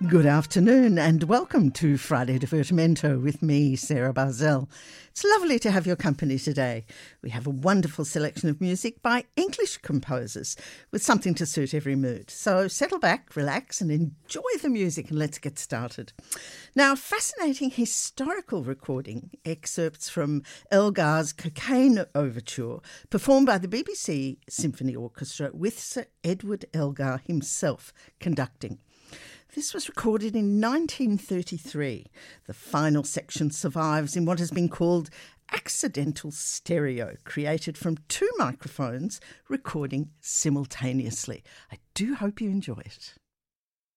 Good afternoon and welcome to Friday Divertimento with me, Sarah Barzell. It's lovely to have your company today. We have a wonderful selection of music by English composers with something to suit every mood. So settle back, relax and enjoy the music and let's get started. Now, a fascinating historical recording, excerpts from Elgar's Cockaigne Overture, performed by the BBC Symphony Orchestra with Sir Edward Elgar himself conducting. This was recorded in 1933. The final section survives in what has been called accidental stereo, created from two microphones recording simultaneously. I do hope you enjoy it.